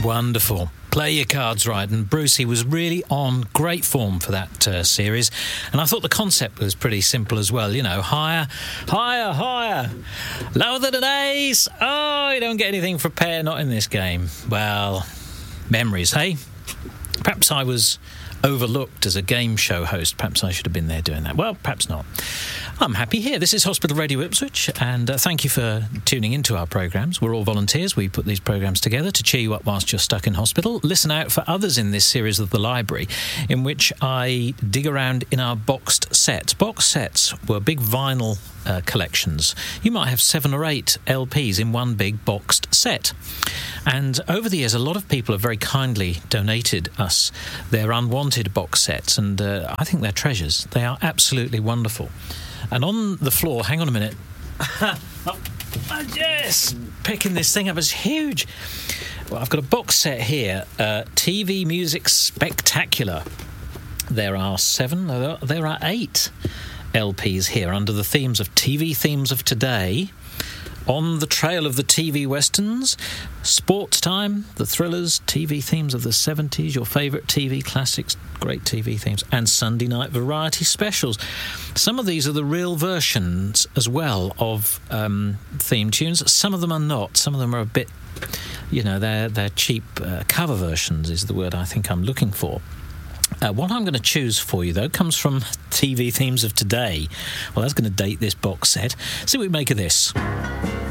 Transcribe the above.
Wonderful. Play your cards right. And Brucey was really on great form for that series. And I thought the concept was pretty simple as well. You know, higher, higher, higher. Lower than an ace. Oh, you don't get anything for a pair, not in this game. Well, memories, hey? Perhaps I was overlooked as a game show host. Perhaps I should have been there doing that. Well, perhaps not. I'm happy here. This is Hospital Radio Ipswich, and thank you for tuning into our programmes. We're all volunteers. We put these programmes together to cheer you up whilst you're stuck in hospital. Listen out for others in this series of The Library, in which I dig around in our boxed sets. Box sets were big vinyl collections. You might have 7 or 8 LPs in one big boxed set. And over the years, a lot of people have very kindly donated us their unwanted box sets, and I think they're treasures. They are absolutely wonderful. And on the floor, hang on a minute. Yes, picking this thing up is huge. Well, I've got a box set here, TV Music Spectacular. There are 7, there are 8 LPs here under the themes of TV themes of today. On the Trail of the TV Westerns, Sports Time, the thrillers, TV themes of the 70s, your favourite TV classics, great TV themes, and Sunday night variety specials. Some of these are the real versions as well of theme tunes. Some of them are not. Some of them are a bit, you know, they're cheap cover versions is the word I think I'm looking for. What I'm going to choose for you, though, comes from TV themes of today. Well, that's going to date this box set. See what we make of this.